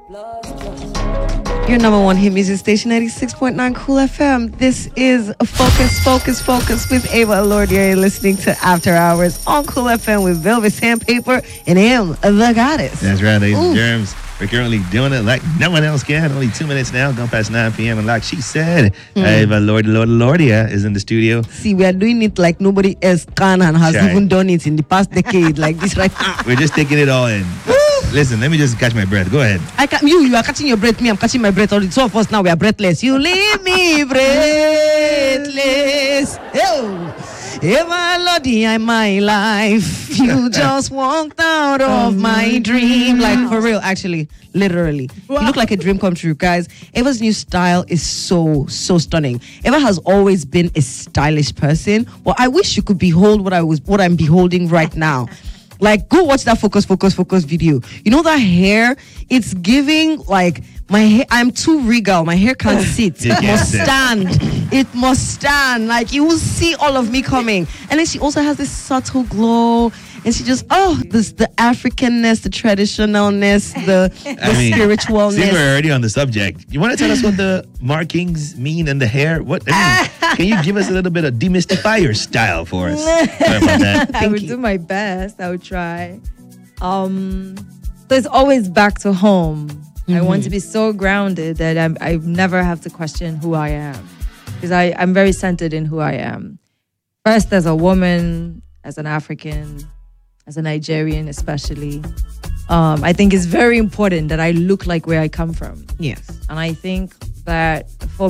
Your number one hit music station, 96.9 Cool FM. This is Focus with Ava Alordia. You're listening to After Hours on Cool FM with Velvet Sandpaper and M, the goddess. That's right, ladies and germs. We're currently doing it like no one else can. Only 2 minutes now, gone past 9 p.m. And like she said, Ava Lordia is in the studio. See, we are doing it like nobody else can and has even done it in the past decade, like this right now. We're just taking it all in. Listen, let me just catch my breath. Go ahead. You are catching your breath. Me, I'm catching my breath. All the two of us now, we are breathless. You leave me breathless. Oh, Ava Lordia in my life. You just walked out of my dream. Like, for real, actually, literally. You look like a dream come true, guys. Ava's new style is so stunning. Ava has always been a stylish person. Well, I wish you could behold what I'm beholding right now. Like, go watch that focus video. You know that hair? It's giving, like, my hair, I'm too regal. My hair can't sit. It must stand. It must stand. Like, you will see all of me coming. And then she also has this subtle glow. And she just, the Africanness, the traditionalness, the spiritualness. See, we're already on the subject. You want to tell us what the markings mean in the hair? Can you give us a little bit of demystify your style for us? Sorry about that. I would do my best. I would try. So it's always back to home. Mm-hmm. I want to be so grounded that I never have to question who I am. Because I'm very centered in who I am. First, as a woman, as an African, as a Nigerian especially, I think it's very important that I look like where I come from. Yes. And I think that for